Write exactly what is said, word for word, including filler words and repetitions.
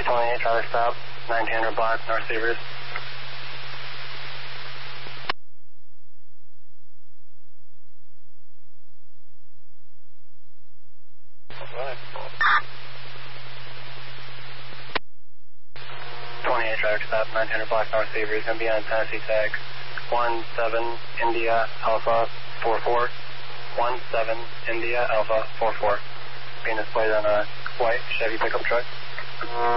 twenty-eight, traffic stop, nineteen hundred block, North Seavers. twenty-eight, traffic stop, nineteen hundred block, North Seavers, going to be on Tennessee tag one seven India Alpha four four. one seven India Alpha four four. Being displayed on a white Chevy pickup truck.